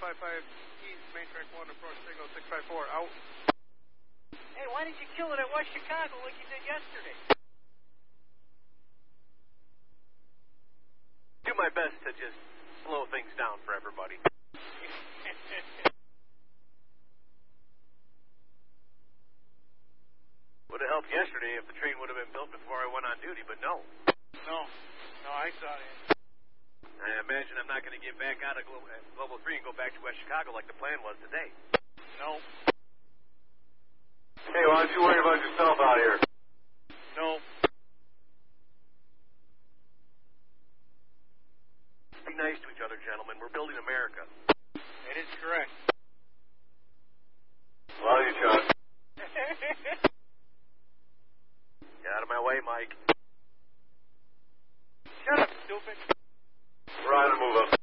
55 East, main track 1, approach signal 654, out. Hey, why didn't you kill it at West Chicago like you did yesterday? Do my best to just slow things down for everybody. Would have helped yesterday if the train would have been built before I went on duty, but no. No, I saw it. I imagine I'm not going to get back out of Global 3 and go back to West Chicago like the plan was today. No. Hey, why don't you worry about yourself out here? No. Be nice to each other, gentlemen. We're building America. That is correct. Love you, Chuck. Get out of my way, Mike. Shut up, stupid. We're on the move up.